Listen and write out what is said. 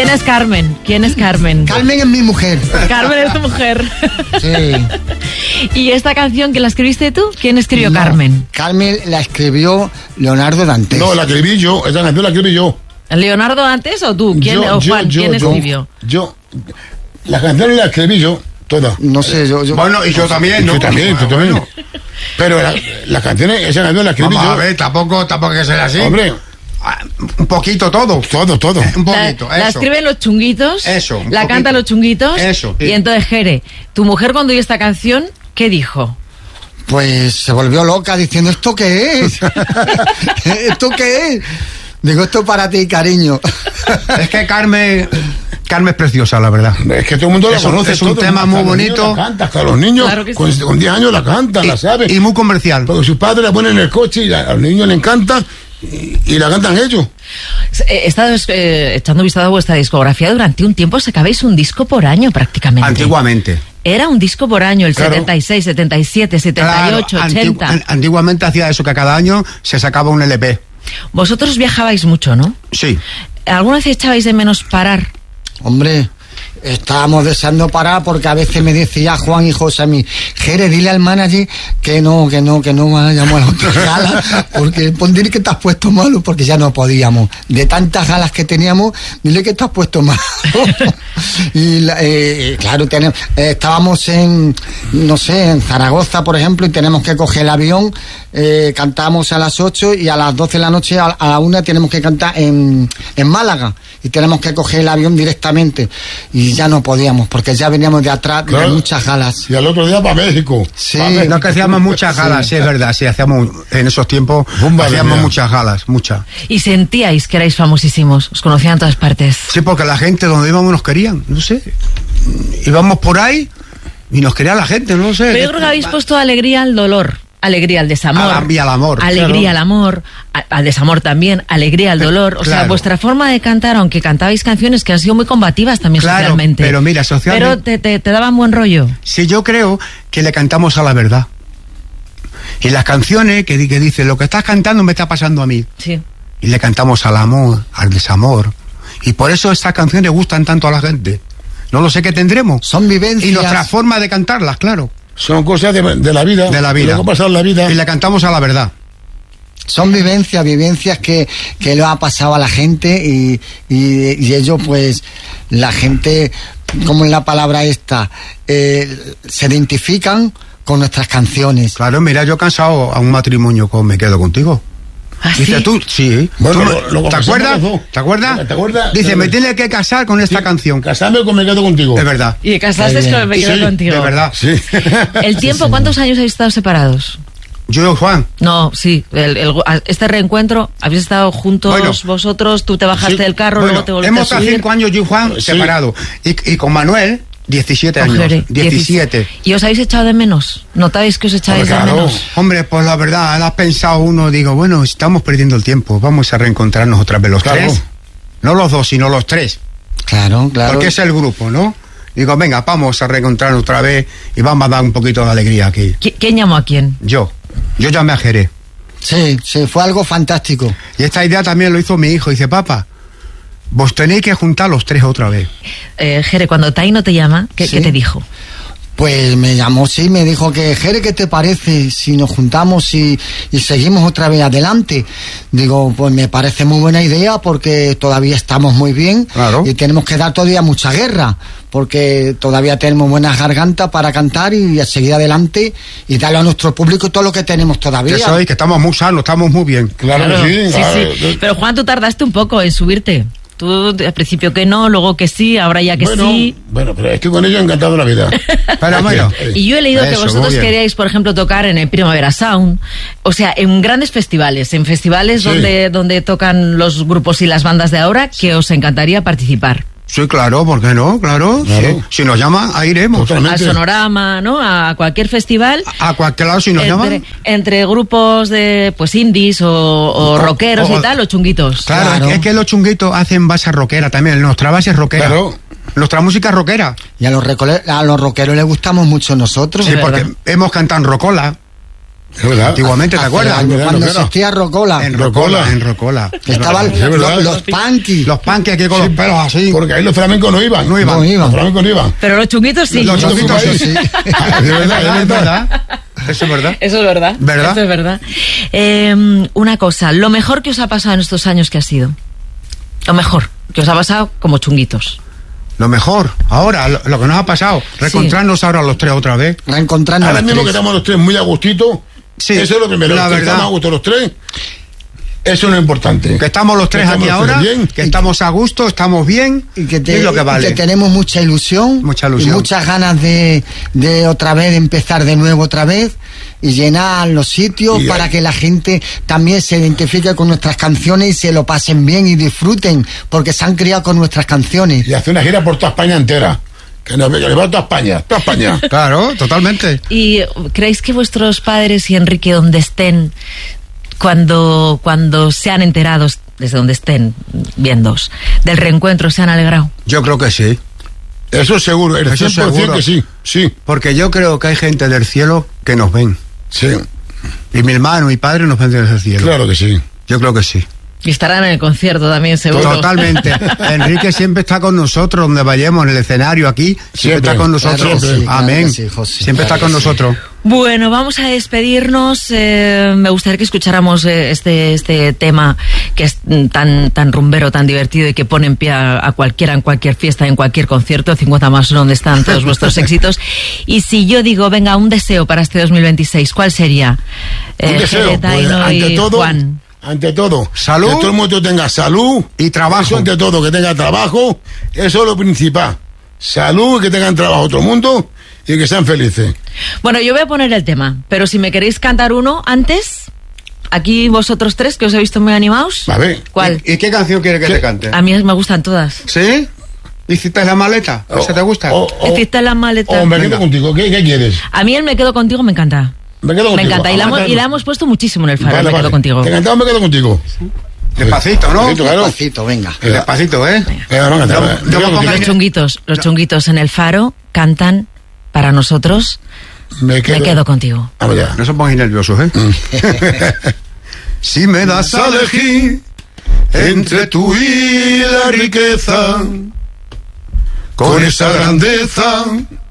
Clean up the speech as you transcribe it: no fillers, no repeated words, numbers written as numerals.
¿Quién es Carmen? ¿Quién es Carmen? Carmen es mi mujer. Carmen es tu mujer. Sí. ¿Y esta canción que la escribiste tú? ¿Quién escribió No, Carmen? Carmen la escribió Leonardo Dantes. No, la escribí yo. Esa canción la escribí yo. ¿Leonardo Dantes o tú? ¿Quién, Yo, Juan, ¿quién escribió? Yo. La canción la escribí yo, toda. No sé, yo... Bueno, y yo también, ¿no? Tú también. Bueno. Pero las canciones, esa canción la escribí Vamos yo. a ver, tampoco hay que ser así. Hombre, Un poquito todo. todo. Un poquito, La eso. escriben los chunguitos, Eso, un la poquito. cantan los chunguitos. Eso, sí. Y entonces, Jere, tu mujer cuando oyó esta canción, ¿qué dijo? Pues se volvió loca diciendo, ¿esto qué es? ¿Esto qué es? Digo, esto para ti, cariño. Es que Carmen es preciosa, la verdad. es que todo el mundo la conoce. Es un todo, tema hasta muy los bonito. niños la canta, hasta los niños Claro que sí. con 10 años la cantan, la saben. Y muy comercial. Porque sus padres la ponen en el coche y a los niños les encanta y la cantan ellos. He estado echando vistazo a vuestra discografía durante un tiempo, sacabais un disco por año prácticamente. Antiguamente. Era un disco por año, el Claro. 76, 77, 78, Claro, 80. Antiguamente hacía eso, que cada año se sacaba un LP. Vosotros viajabais mucho, ¿no? Sí. ¿Alguna vez echabais de menos parar? Hombre, estábamos deseando parar porque a veces me decía Juan y José a mí, Jere, dile al manager que no vayamos a la otra gala, porque dile que te has puesto malo, porque ya no podíamos. De tantas galas que teníamos, dile que te has puesto malo. Y claro, estábamos en Zaragoza, por ejemplo, y tenemos que coger el avión, cantamos a las 8 y a las 12 de la noche, a la 1 tenemos que cantar en Málaga, y tenemos que coger el avión directamente. Y ya no podíamos, porque ya veníamos de atrás de muchas galas. Y al otro día para México. Sí. No, que hacíamos muchas galas, sí, es verdad, sí, hacíamos, en esos tiempos, hacíamos muchas galas, muchas. Y sentíais que erais famosísimos, os conocían en todas partes. Sí, porque la gente donde íbamos nos querían, no sé. Íbamos por ahí y nos quería la gente, no sé. Pero yo creo que habéis puesto alegría al dolor, alegría al desamor. Y al amor. Alegría al amor, al desamor también, alegría al dolor. O sea, Claro. vuestra forma de cantar, aunque cantabais canciones que han sido muy combativas también Claro, socialmente. pero mira, socialmente- Pero te daban buen rollo. Sí, yo creo que le cantamos a la verdad. Y las canciones que dicen, lo que estás cantando me está pasando a mí. Sí. Y le cantamos al amor, al desamor. Y por eso estas canciones gustan tanto a la gente. No lo sé qué tendremos. Son vivencias. Y nuestra forma de cantarlas, claro. Son cosas de la vida. De la vida. Lo que ha pasado en la vida. Y le cantamos a la verdad. Son vivencias que le ha pasado a la gente y ellos, pues, la gente, como es la palabra esta, se identifican con nuestras canciones. Claro, mira, yo he cansado a un matrimonio con Me Quedo Contigo. ¿Ah, Dice sí? tú, sí. Bueno, ¿Tú lo ¿Te confesamos acuerdas? los dos. ¿Te acuerdas? ¿Te acuerdas? Dice, me tiene que casar con esta canción. Casarme o me quedo contigo. Es verdad. Y casaste con Me Quedo Sí, Contigo. De verdad. Sí. ¿El tiempo, cuántos años habéis estado separados? Yo, Juan. No, sí, este reencuentro, habéis estado juntos Bueno, vosotros, tú te bajaste sí, del carro, Bueno, luego te volviste hemos a estado subir. 5 años yo y Juan Sí. separados. Y con Manuel, 17 años. Mujeres, 17. ¿Y os habéis echado de menos? ¿Notáis que os echáis Claro. de menos? Hombre, pues la verdad, has pensado uno, digo, bueno, estamos perdiendo el tiempo, vamos a reencontrarnos otra vez los Claro. tres. No los dos, sino los tres. Claro. Porque es el grupo, ¿no? Digo, venga, vamos a reencontrarnos otra vez y vamos a dar un poquito de alegría aquí. ¿Quién llamó a quién? Yo llamé a Jerez. Sí, fue algo fantástico. Y esta idea también lo hizo mi hijo. Dice, papá, vos tenéis que juntar los tres otra vez. Jere, cuando Taino te llama, ¿qué Sí. te dijo? Pues me llamó, sí, me dijo que, Jere, ¿qué te parece si nos juntamos y seguimos otra vez adelante? Digo, pues me parece muy buena idea porque todavía estamos muy bien. Claro. Y tenemos que dar todavía mucha guerra porque todavía tenemos buenas gargantas para cantar y a seguir adelante y darle a nuestro público todo lo que tenemos todavía. Que soy, que estamos muy sanos, estamos muy bien. Claro que sí. Claro. sí. Pero Juan, tú tardaste un poco en subirte. Tú al principio que no, luego que sí, ahora ya que sí. Bueno, pero estoy con ellos encantado de la vida. Pero bueno, Y yo he leído que Eso, vosotros muy bien. queríais, por ejemplo, tocar en el Primavera Sound, o sea, en grandes festivales, en festivales Sí. donde tocan los grupos y las bandas de ahora, que os encantaría participar. sí, claro, ¿por qué no? Claro. Claro. Sí. Si nos llama, ahí iremos. Totalmente. Al Sonorama, ¿no? A cualquier festival. A cualquier lado, si nos llaman. Entre grupos de, pues, indies o rockeros y tal, o chunguitos. Claro, Claro. Es que los chunguitos hacen base rockera también. Nuestra base es rockera. Claro. Nuestra música es rockera. Y a los rockeros les gustamos mucho nosotros. Sí, Es porque verdad. hemos cantado en rocola. Es verdad. Antiguamente, ¿te acuerdas? Cuando existía Rocola. En Rocola. Estaban Es verdad. los punky. Los panques aquí con Sí, los pelos así. Porque ahí los flamencos no iban. No iban. Los flamencos no iban. Pero los chunguitos sí. Los chunguitos ahí. sí. Es verdad, Es verdad. Eso es verdad. Eso es verdad. ¿Verdad? Eso es verdad. Una cosa, lo mejor que os ha pasado en estos años, ¿qué ha sido? Lo mejor que os ha pasado como chunguitos. Lo mejor, ahora, lo que nos ha pasado, reencontrarnos ahora los tres otra vez. Reencontrarnos Ahora los mismo que tres. estamos los tres muy a gustito. Sí, eso es lo primero. la que verdad. estamos a gusto los tres. Eso es lo importante. Que estamos los tres Estamos aquí los tres ahora, bien. que estamos a gusto, estamos bien, Y que, es lo que vale. que tenemos mucha ilusión. Y muchas ganas de otra vez, de empezar de nuevo otra vez. Y llenar los sitios Y para que la gente también se identifique con nuestras canciones y se lo pasen bien y disfruten, porque se han criado con nuestras canciones. Y hacer una gira por toda España entera. Que nos va a toda España. Toda España. Claro, totalmente. ¿Y creéis que vuestros padres y Enrique, donde estén, cuando sean enterados, desde donde estén viéndos, del reencuentro, se han alegrado? Yo creo que sí. Eso es seguro. El Eso 100% seguro. que sí. Sí. Porque yo creo que hay gente del cielo que nos ven. Sí. Y mi hermano, mi padre nos ven desde el cielo. Claro que sí. Yo creo que sí. Y estarán en el concierto también, seguro. Totalmente. Enrique siempre está con nosotros, donde vayamos, en el escenario, aquí, siempre está con nosotros. Claro que sí, claro Amén. que sí, José. Siempre está con nosotros. Bueno, vamos a despedirnos. Me gustaría que escucháramos este tema que es tan rumbero, tan divertido y que pone en pie a cualquiera, en cualquier fiesta, en cualquier concierto. 50 más, donde están todos vuestros éxitos. Y si yo digo, venga, un deseo para este 2026, ¿cuál sería? Un deseo. Jere, Taino Pues, y Juan. Ante todo, salud. Que todo el mundo tenga salud y trabajo. Eso ante todo, que tenga trabajo. Eso es lo principal. Salud y que tengan trabajo todo el mundo y que sean felices. Bueno, yo voy a poner el tema, pero si me queréis cantar uno antes, aquí vosotros tres, que os he visto muy animados. A ver. ¿Cuál? ¿Y qué canción quieres que ¿Qué? te cante? A mí me gustan todas. ¿Sí? ¿Hiciste la maleta? ¿Esa te gusta? Hiciste la maleta. O me quedo Venga. contigo. ¿Qué quieres? A mí el Me Quedo Contigo me encanta. Me quedo Me contigo. encanta. Y la hemos puesto muchísimo en el faro, Vale, Me Quedo vale. Contigo. ¿Te encantaba me quedo contigo? Despacito, ¿no? Despacito, claro. Despacito, venga. Despacito, ¿eh? Venga, vamos a cantar. Yo me pongo Los chunguitos en el faro cantan para nosotros Me Quedo Contigo. Vamos ya. No se pongáis nerviosos, ¿eh? Si me das a elegir entre tú y la riqueza, con esa grandeza